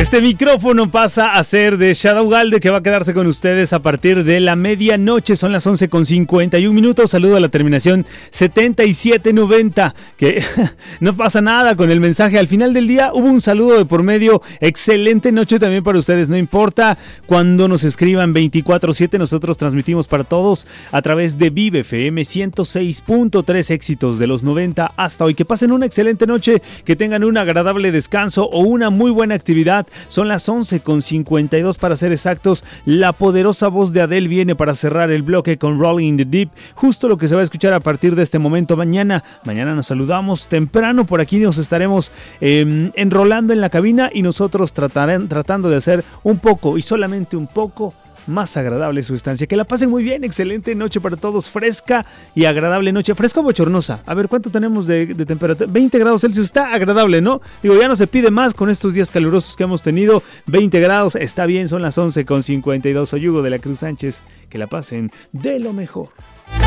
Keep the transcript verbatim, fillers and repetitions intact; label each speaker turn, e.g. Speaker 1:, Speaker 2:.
Speaker 1: Este micrófono pasa a ser de Shadow Galde, que va a quedarse con ustedes a partir de la medianoche. Son las once con cincuenta y un minutos. Saludo a la terminación setenta y siete noventa. Que no pasa nada con el mensaje. Al final del día hubo un saludo de por medio. Excelente noche también para ustedes. No importa cuando nos escriban veinticuatro siete. Nosotros transmitimos para todos a través de Vive F M ciento seis punto tres. Éxitos de los noventa hasta hoy. Que pasen una excelente noche. Que tengan un agradable descanso o una muy buena actividad. Son las once con cincuenta y dos para ser exactos. La poderosa voz de Adele viene para cerrar el bloque con Rolling in the Deep. Justo lo que se va a escuchar a partir de este momento. Mañana, mañana nos saludamos temprano. Por aquí nos estaremos eh, enrolando en la cabina y nosotros tratarán, tratando de hacer un poco y solamente un poco más agradable su estancia. Que la pasen muy bien, excelente noche para todos, fresca y agradable noche, fresca o bochornosa. A ver, ¿cuánto tenemos de, de temperatura? veinte grados Celsius, está agradable, ¿no? Digo, ya no se pide más con estos días calurosos que hemos tenido. veinte grados, está bien, son las once con cincuenta y dos. Soy Hugo de la Cruz Sánchez, que la pasen de lo mejor.